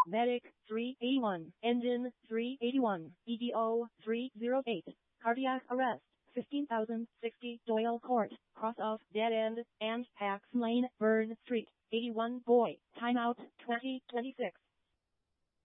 Medic 381, Engine 381, EDO 308, Cardiac Arrest 15,060 Doyle Court, cross of Dead End and Hacks Lane, Burn Street, 81 Boy, timeout 2026.